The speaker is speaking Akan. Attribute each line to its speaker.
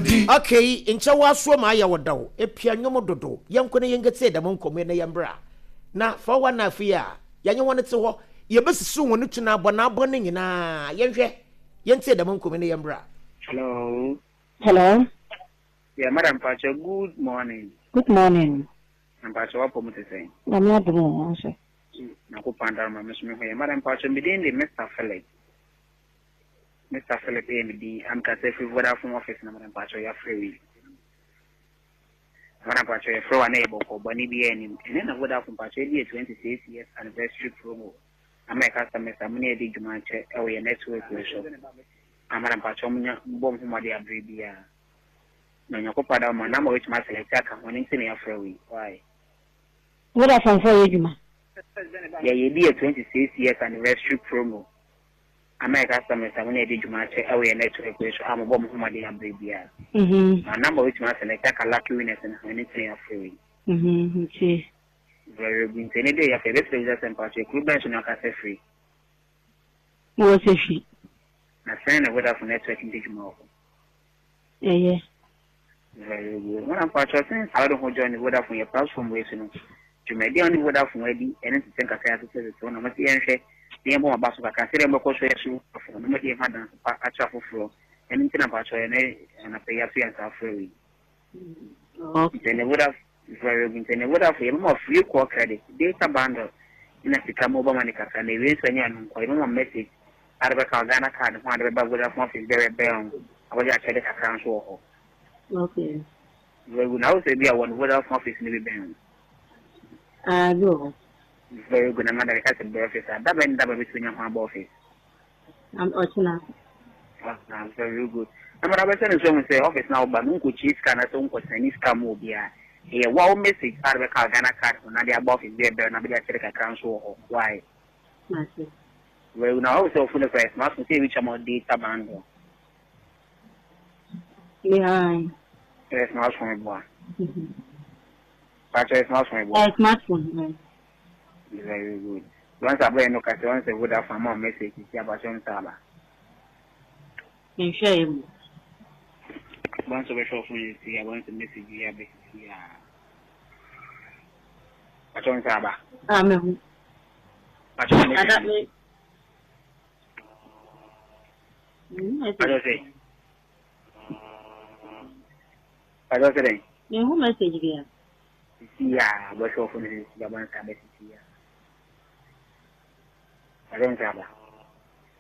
Speaker 1: Okay, in chawa so ma ya wodaw. Epia nyomo dodo. Yanko ne yengetse da mon kome na yambra. Na fa wa na afia. Yanye won te ho. Ye besisu won tu na abo ne nyina. Yenhwe. Yente da mon kome na yambra.
Speaker 2: Hello.
Speaker 3: Hello.
Speaker 2: Yeah, Madam Pacho, good morning.
Speaker 3: Good morning.
Speaker 2: I'm Pacho, what promote saying?
Speaker 3: I'm not doing answer.
Speaker 2: Naku Panda, my Miss Mihoya. Madam Pacho, within the Mr. Philip. Mr. Philip, I'm Casefi Vodafone office, Madam Pacho, you're free. Madam Pacho, you're throw a neighbor for Bonnie B. And then a Vodafone Pacho, 26 years anniversary promo. I'm a customer, I'm near the Juman check, away a network ratio. I'm Madam Pacho, bomb from my dear. No, you could put down my number, which must select when it's in your free. Why?
Speaker 3: What are from for you, ma?
Speaker 2: Yeah, you did 26 years anniversary promo. America customers, I'm going to do my check away a network ratio. I'm a bomb from my dear baby. My number, which must select a lucky winners and when it's in your free.
Speaker 3: Okay.
Speaker 2: Very good. Any day after this, there's a party equipment in your cafe free.
Speaker 3: What's a she?
Speaker 2: My friend, I would have network in Digimon.
Speaker 3: Yeah.
Speaker 2: Very good. When I'm purchasing, I don't join the weather from your platform racing. To make the only weather from ready and to think I can say the one of the answer. The more about I can say them because we are from the Median Hadden, a travel floor, and anything about your and I pay a fee and are free.
Speaker 3: Okay.
Speaker 2: Then they would have very good. Then they would have a more free core credit, data bundle in a Sika mobile money and they raise and quite a message. Out of a Ghana card, one of the would have office very bell. I was actually account for.
Speaker 3: Okay.
Speaker 2: Very good. Now, say we are one word of office in the band.
Speaker 3: No.
Speaker 2: Very good. I'm not a cat office. I double between your home office.
Speaker 3: I'm Ochina.
Speaker 2: Very good. I'm not a person say office now, but no good cheese can at home for Chinese camobia. A wow message out of a Ghana card when I above is there, but nobody check account for why. Well, now also full of press, must say which amount data bundle.
Speaker 3: Yeah.
Speaker 2: It's not from a boy. But it's not from a boy.
Speaker 3: Smartphone.
Speaker 2: Very good. Once I play no cat, once I would have a more message, it's about your Saba.
Speaker 3: In shame.
Speaker 2: Once over for you, see, I want to message you here, basically. Patrón Saba.
Speaker 3: Amen.
Speaker 2: Patrón say.
Speaker 3: Who message here?
Speaker 2: Yeah, but so for this, I want to message here. Patrón Saba.